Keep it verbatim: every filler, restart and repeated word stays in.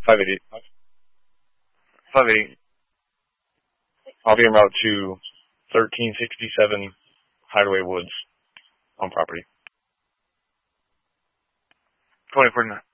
five eighty. five eighty. I'll be en route to thirteen sixty-seven Hideaway Woods on property. twenty forty-nine.